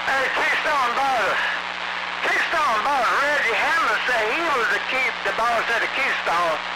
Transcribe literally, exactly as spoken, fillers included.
Hey, Keystone boss. Keystone boss Reggie Hammond said he was the key, the boss at the Keystone.